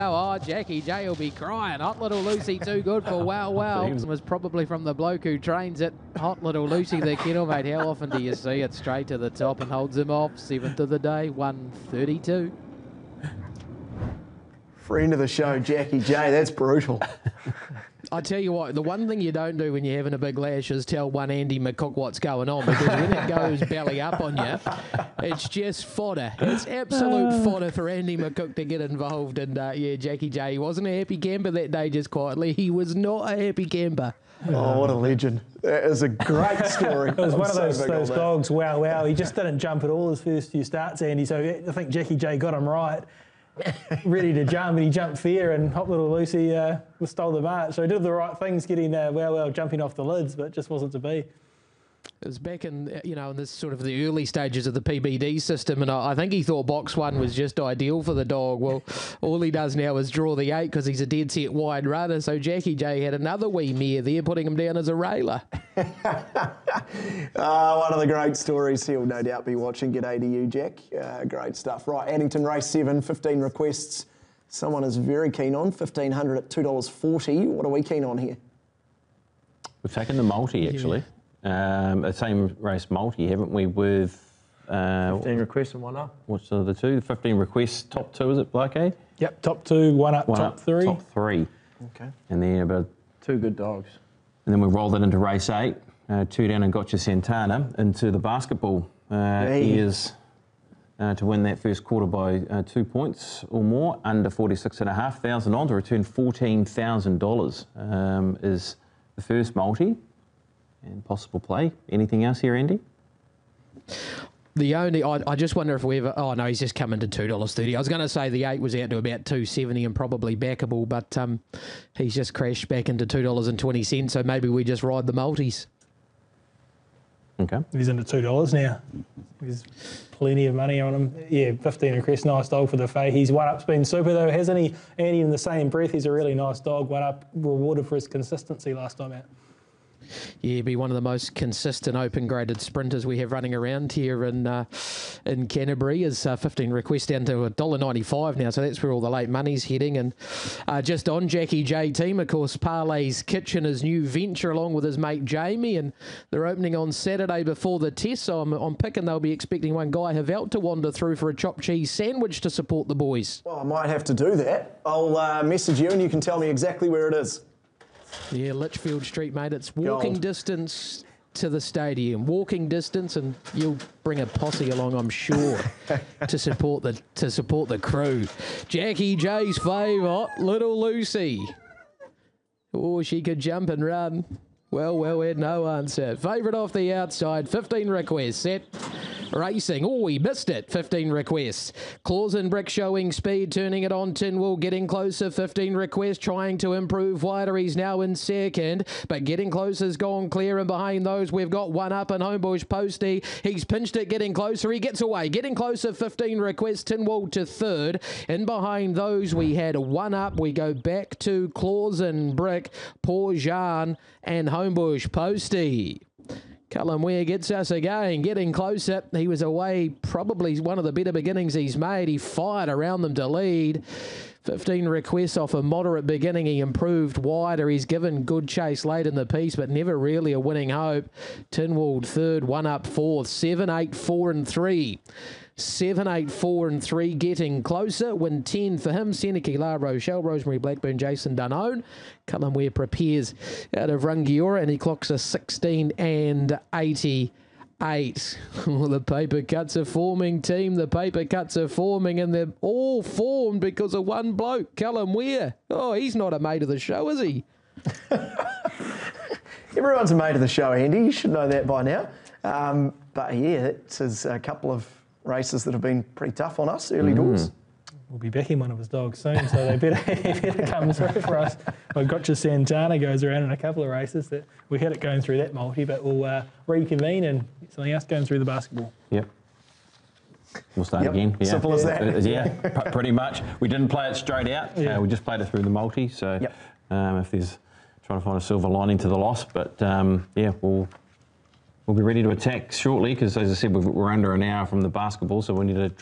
Oh, Jackie J will be crying. Hot Little Lucy too good for Wow Wow. Was probably from the bloke who trains it. Hot Little Lucy, the kennel mate. How often do you see it straight to the top and holds him off? 7th of the day, 1:32. Friend of the show, Jackie J. That's brutal. I tell you what, the one thing you don't do when you're having a big lash is tell one Andy McCook what's going on, because when it goes belly up on you, it's just fodder. It's absolute fodder for Andy McCook to get involved. And yeah, Jackie J, he wasn't a happy camper that day, just quietly. He was not a happy camper. Oh, what a legend. That is a great story. It was one of those dogs, wow. He just didn't jump at all his first few starts, Andy. So I think Jackie J got him right. Ready to jump, and he jumped fair, and Hot Little Lucy stole the march. So he did the right things, getting jumping off the lids, but it just wasn't to be. It was back in, in this sort of the early stages of the PBD system, and I think he thought box 1 was just ideal for the dog. Well, all he does now is draw the 8 because he's a dead set wide runner, so Jackie J had another wee mare there, putting him down as a railer. One of the great stories he'll no doubt be watching. G'day to you, Jack. Great stuff. Right, Addington Race 7, 15 requests. Someone is very keen on, 1,500 at $2.40. What are we keen on here? We've taken the multi, actually. A same race multi, haven't we, with 15 requests and 1 up. What's the two? 15 requests, top 2, is it, Blake? Yep, top 2, 1 up, top 3. Top 3. Okay. And then about 2 good dogs. And then we rolled it into race 8, 2 down and Gotcha Santana into the basketball. He is to win that first quarter by 2 points or more, under 46,500 on to return $14,000 is the first multi. And possible play. Anything else here, Andy? The only, I just wonder if we ever, oh no, he's just come into $2.30. I was going to say the 8 was out to about $2.70 and probably backable, but he's just crashed back into $2.20, so maybe we just ride the multis. Okay. He's into $2 now. There's plenty of money on him. Yeah, 15 requests, nice dog for the Fay. He's 1 up's been super though, hasn't he? Andy, in the same breath, he's a really nice dog. 1 up, rewarded for his consistency last time out. Yeah, be one of the most consistent open-graded sprinters we have running around here in Canterbury. Is 15 requests down to $1.95 now, so that's where all the late money's heading. And just on Jackie J team, of course, Parley's Kitchen, his new venture, along with his mate Jamie, and they're opening on Saturday before the test. So I'm picking they'll be expecting one Guy Havelt to wander through for a chopped cheese sandwich to support the boys. Well, I might have to do that. I'll message you and you can tell me exactly where it is. Yeah, Litchfield Street, mate. It's walking distance to the stadium. Walking distance, and you'll bring a posse along, I'm sure, to support the crew. Jackie J's favourite, Little Lucy. Oh, she could jump and run. Well, had no answer. Favourite off the outside, 15 requests. Set. Racing. Oh, he missed it. 15 requests. Claws and Brick showing speed, turning it on. Tinwell getting closer. 15 requests, trying to improve wider. He's now in second, but getting closer has gone clear. And behind those, we've got 1 up and Homebush Posty. He's pinched it, getting closer. He gets away. Getting closer. 15 requests. Tinwell to third. And behind those, we had 1 up. We go back to Claws and Brick, Poor Jean, and Homebush Posty. Callum Ware gets us again, getting closer. He was away, probably one of the better beginnings he's made. He fired around them to lead. 15 requests off a moderate beginning. He improved wider. He's given good chase late in the piece, but never really a winning hope. Tinwald third, 1 up fourth. 7, 8, 4 and 3. 7, 8, 4 and 3, getting closer. Win 10 for him. Seneca, La Rochelle, Rosemary Blackburn, Jason Dunone. Cullen Ware prepares out of Rangiora, and he clocks a 16 and 88. Well, the paper cuts are forming, team. The paper cuts are forming, and they're all formed because of one bloke, Cullen Ware. Oh, he's not a mate of the show, is he? Everyone's a mate of the show, Andy. You should know that by now. But yeah, it's a couple of races that have been pretty tough on us early doors. We'll be backing one of his dogs soon, so they better come through for us. Well, Gotcha Santana goes around in a couple of races. That we had it going through that multi, but we'll reconvene and get something else going through the basketball. Yep. We'll start again. Yeah. Simple as that. Yeah, pretty much. We didn't play it straight out. Yeah. We just played it through the multi. So if there's trying to find a silver lining to the loss, but yeah, we'll be ready to attack shortly because, as I said, we're under an hour from the basketball, so we need to